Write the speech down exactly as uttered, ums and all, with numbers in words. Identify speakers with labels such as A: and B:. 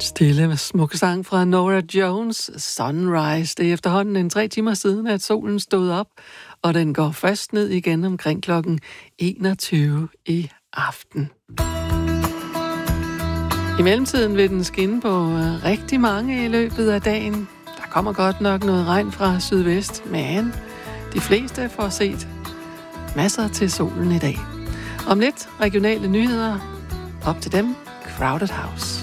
A: Stille med smuk sang fra Norah Jones, Sunrise. Det er efterhånden en tre timer siden, at solen stod op, og den går først ned igen omkring klokken enogtyve i aften. I mellemtiden vil den skinne på rigtig mange i løbet af dagen. Der kommer godt nok noget regn fra sydvest, men de fleste får set masser til solen i dag. Om lidt regionale nyheder. Op til dem, Crowded House.